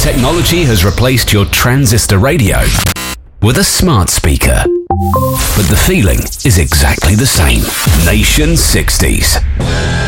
Technology has replaced your transistor radio with a smart speaker. But the feeling is exactly the same. Nation 60s.